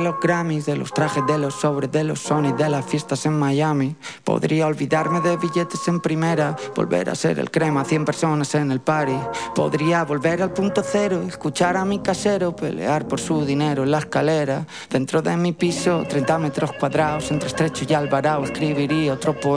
los Grammys, de los trajes, de los sobres, de los Sony, de las fiestas en Miami. Podría olvidarme de billetes en primera, volver a ser el crema, 100 personas en el party. Podría volver al punto cero, escuchar a mi casero pelear por su dinero en la escalera. Dentro de mi piso, 30 metros cuadrados, entre Estrecho y Alvarado, escribiría otro poema.